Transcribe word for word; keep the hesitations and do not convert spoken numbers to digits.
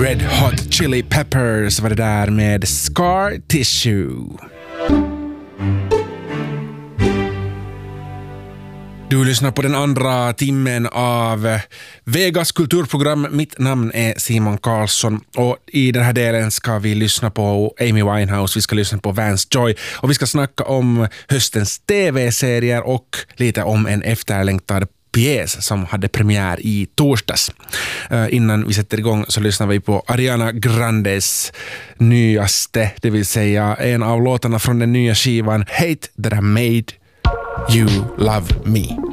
Red Hot Chili Peppers var det där med Scar Tissue. Du lyssnar på den andra timmen av Vegas kulturprogram. Mitt namn är Simon Karlsson och i den här delen ska vi lyssna på Amy Winehouse, vi ska lyssna på Vance Joy och vi ska snacka om höstens tv-serier och lite om en efterlängtad pjäs som hade premiär i torsdags. Uh, innan vi sätter igång så lyssnar vi på Ariana Grandes nyaste, det vill säga en av låtarna från den nya skivan Hate That I Made You Love Me.